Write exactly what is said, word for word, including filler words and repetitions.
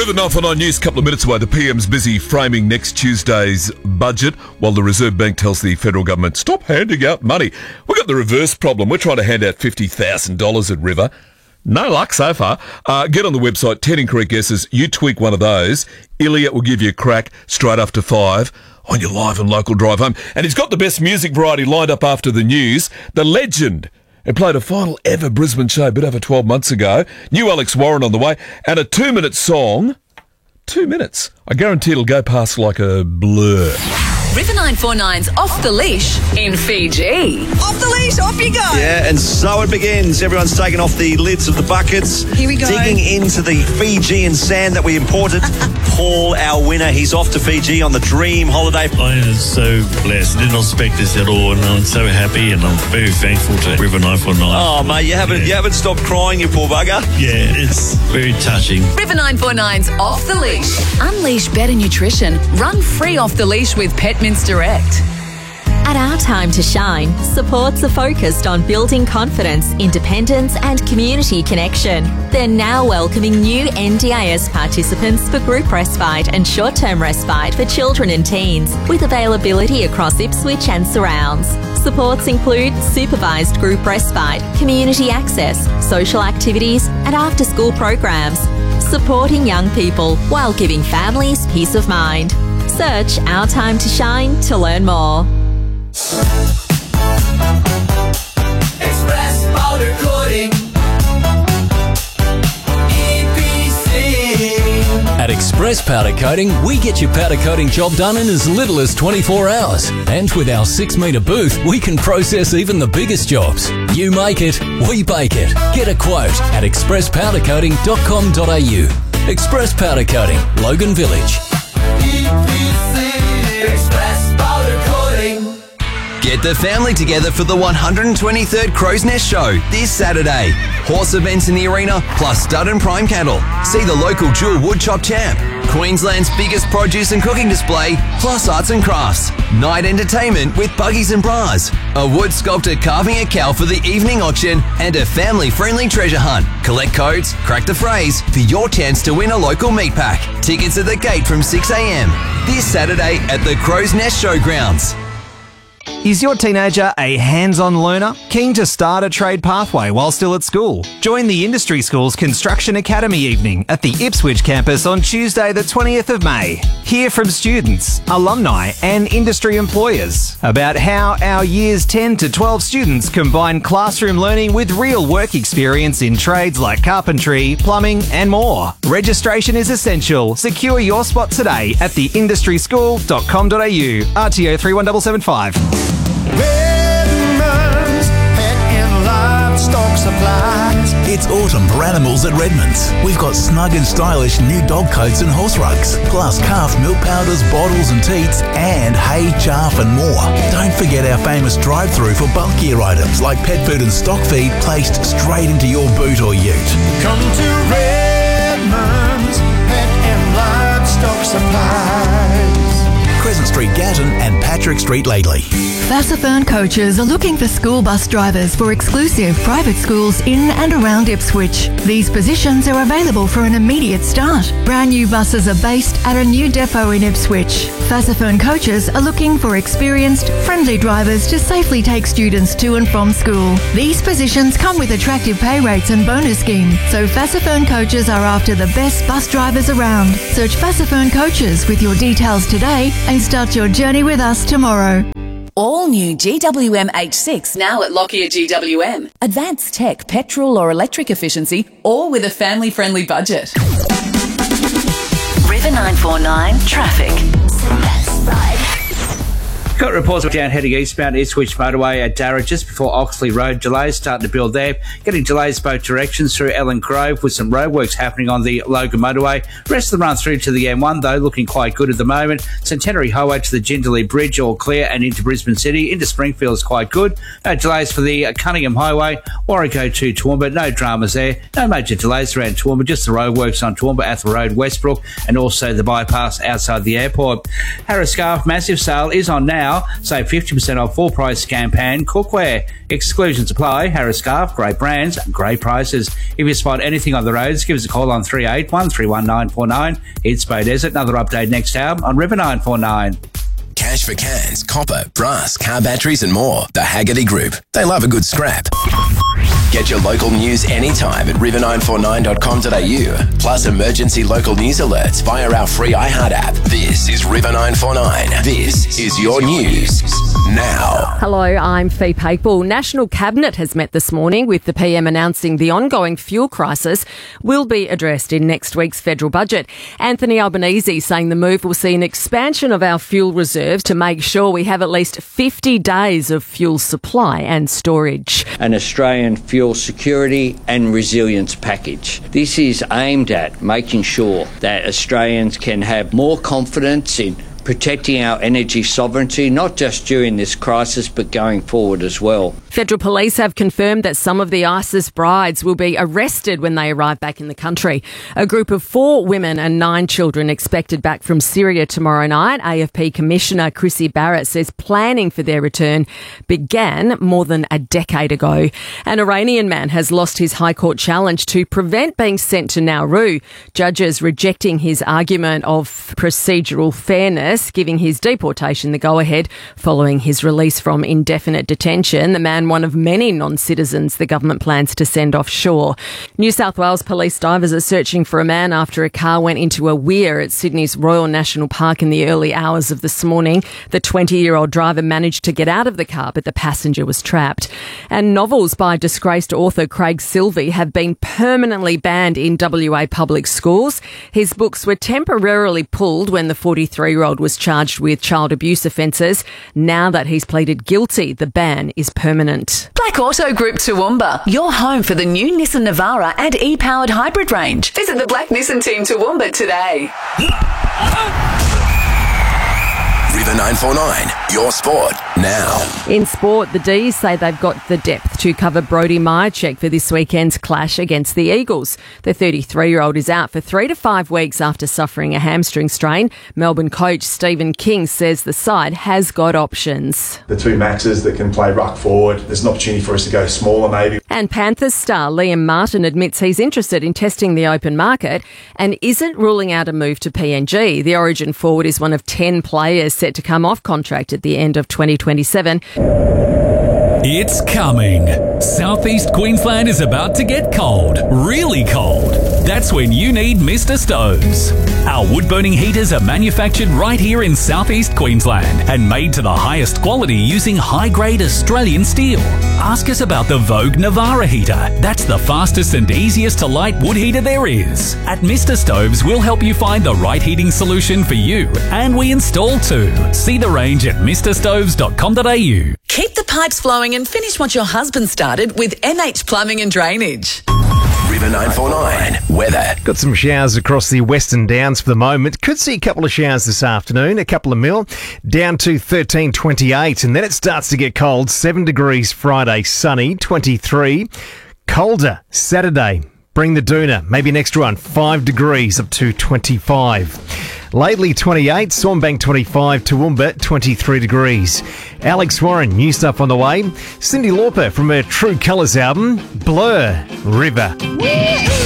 eleven nine four nine News, a couple of minutes away. The P M's busy framing next Tuesday's budget while the Reserve Bank tells the federal government, stop handing out money. We've got the reverse problem. We're trying to hand out fifty thousand dollars at River. No luck so far. Uh, get on the website, ten incorrect guesses. You tweak one of those. Elliot will give you a crack straight after five on your live and local drive home. And he's got the best music variety lined up after the news. The legend. It played a final ever Brisbane show a bit over twelve months ago. New Alex Warren on the way. And a two-minute song. Two minutes. I guarantee it'll go past like a blur. River nine four nine's Off the Leash in Fiji. Off the leash, off you go. Yeah, and so it begins. Everyone's taking off the lids of the buckets. Here we go. Digging into the Fijian sand that we imported. Paul, our winner, he's off to Fiji on the dream holiday. I am so blessed. I did not expect this at all, and I'm so happy, and I'm very thankful to River nine four nine. Oh, mate, you haven't, yeah. you haven't stopped crying, you poor bugger. Yeah, it's very touching. River nine four nine's Off the Leash. Unleash better nutrition. Run free off the leash with Pet Mints Direct. At Our Time to Shine, supports are focused on building confidence, independence and community connection. They're now welcoming new N D I S participants for group respite and short-term respite for children and teens, with availability across Ipswich and surrounds. Supports include supervised group respite, community access, social activities and after-school programs, supporting young people while giving families peace of mind. Search Our Time to Shine to learn more. Express powder coating, E P C. At Express Powder Coating, we get your powder coating job done in as little as twenty-four hours. And with our six metre booth, we can process even the biggest jobs. You make it, we bake it. Get a quote at express powder coating dot com dot a u. Express Powder Coating, Logan Village. E P C. Express powder coating. Get the family together for the one hundred twenty-third Crow's Nest Show this Saturday. Horse events in the arena, plus stud and prime cattle. See the local dual woodchop champ. Queensland's biggest produce and cooking display, plus arts and crafts. Night entertainment with buggies and bras. A wood sculptor carving a cow for the evening auction, and a family-friendly treasure hunt. Collect codes, crack the phrase for your chance to win a local meat pack. Tickets at the gate from six a m this Saturday at the Crow's Nest Showgrounds. Is your teenager a hands-on learner? Keen to start a trade pathway while still at school? Join the Industry School's Construction Academy evening at the Ipswich campus on Tuesday the twentieth of May. Hear from students, alumni and industry employers about how our years ten to twelve students combine classroom learning with real work experience in trades like carpentry, plumbing and more. Registration is essential. Secure your spot today at the industry school dot com dot a u. R T O three one seven seven five. Redmond's Pet and Livestock Supplies. It's autumn for animals at Redmond's. We've got snug and stylish new dog coats and horse rugs, plus calf milk powders, bottles and teats, and hay, chaff and more. Don't forget our famous drive-through for bulkier items like pet food and stock feed placed straight into your boot or ute. Come to Redmond's Pet and Livestock Supplies. Crescent Street, Gatton and Patrick Street, Laidley. Vassafern coaches are looking for school bus drivers for exclusive private schools in and around Ipswich. These positions are available for an immediate start. Brand new buses are based at a new depot in Ipswich. Vassafern coaches are looking for experienced, friendly drivers to safely take students to and from school. These positions come with attractive pay rates and bonus scheme, so Vassafern coaches are after the best bus drivers around. Search Vassafern coaches with your details today and start your journey with us tomorrow. All new G W M H six now at Lockyer G W M. Advanced tech, petrol or electric efficiency, all with a family-friendly budget. River nine four nine Traffic. Got reports down heading eastbound Ipswich motorway at Darra just before Oxley Road. Delays starting to build there. Getting delays both directions through Ellen Grove with some roadworks happening on the Logan motorway. Rest of the run through to the M one though looking quite good at the moment. Centenary Highway to the Jindalee Bridge all clear, and into Brisbane City. Into Springfield is quite good. No delays for the Cunningham Highway. Warrego to Toowoomba. No dramas there. No major delays around Toowoomba. Just the roadworks on Toowoomba, Athol Road, Westbrook, and also the bypass outside the airport. Harris Scarf massive sale is on now. now. Save fifty percent off full price Scampan cookware. Exclusions apply. Harris Scarf, great brands, great prices. If you spot anything on the roads, give us a call on three eight one, three one nine four nine. It's Bay Desert. Another update next hour on River nine four nine. Cash for cans, copper, brass, car batteries and more. The Haggerty Group. They love a good scrap. Get your local news anytime at river nine four nine dot com dot a u. Plus emergency local news alerts via our free iHeart app. This is River nine four nine. This is your news now. Hello, I'm Fee Papel. National Cabinet has met this morning with the P M announcing the ongoing fuel crisis will be addressed in next week's federal budget. Anthony Albanese saying the move will see an expansion of our fuel reserves to make sure we have at least fifty days of fuel supply and storage. An Australian fuel security and resilience package. This is aimed at making sure that Australians can have more confidence in protecting our energy sovereignty, not just during this crisis, but going forward as well. Federal police have confirmed that some of the ISIS brides will be arrested when they arrive back in the country. A group of four women and nine children expected back from Syria tomorrow night. A F P Commissioner Chrissy Barrett says planning for their return began more than a decade ago. An Iranian man has lost his High Court challenge to prevent being sent to Nauru. Judges rejecting his argument of procedural fairness, giving his deportation the go-ahead following his release from indefinite detention. The man, one of many non-citizens the government plans to send offshore. New South Wales police divers are searching for a man after a car went into a weir at Sydney's Royal National Park in the early hours of this morning. The twenty-year-old driver managed to get out of the car, but the passenger was trapped. And novels by disgraced author Craig Silvey have been permanently banned in W A public schools. His books were temporarily pulled when the forty-three-year-old was charged with child abuse offences. Now that he's pleaded guilty, the ban is permanent. Black Auto Group Toowoomba, your home for the new Nissan Navara and e-powered hybrid range. Visit the Black Nissan team Toowoomba today. River nine four nine, your sport now. In sport, the D's say they've got the depth to cover Brodie Myercheck for this weekend's clash against the Eagles. The thirty-three-year-old is out for three to five weeks after suffering a hamstring strain. Melbourne coach Stephen King says the side has got options. The two maxes that can play ruck forward, there's an opportunity for us to go smaller maybe. And Panthers star Liam Martin admits he's interested in testing the open market and isn't ruling out a move to P N G. The Origin forward is one of ten players set to come off contract at the end of twenty twenty-seven. It's coming. Southeast Queensland is about to get cold, really cold. That's when you need Mister Stoves. Our wood-burning heaters are manufactured right here in Southeast Queensland and made to the highest quality using high-grade Australian steel. Ask us about the Vogue Navara heater. That's the fastest and easiest to light wood heater there is. At Mister Stoves, we'll help you find the right heating solution for you, and we install too. See the range at mister stoves dot com dot a u. Keep the pipes flowing and finish what your husband started with M H Plumbing and Drainage. River nine four nine, weather. Got some showers across the Western Downs for the moment. Could see a couple of showers this afternoon, a couple of mil, down to thirteen twenty-eight, and then it starts to get cold. seven degrees Friday, sunny, twenty-three. Colder Saturday. Bring the doona, maybe an extra one, five degrees up to twenty-five. Lately twenty-eight, Swanbank twenty-five, Toowoomba twenty-three degrees. Alex Warren, new stuff on the way. Cyndi Lauper from her True Colours album, Blur, River.